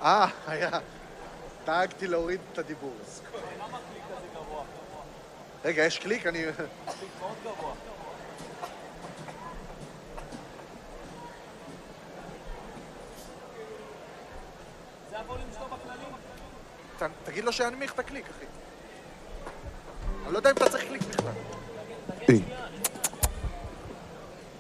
היה. דאגתי להוריד את הדיבור. למה הקליק הזה גבוה? רגע, יש קליק? אני... קליק מאוד גבוה. זה הווליום שלו בכללים? תגיד לו שינמיך את הקליק, אחי. אני לא יודע אם אתה צריך קליק בכלל. תגיד שנייה,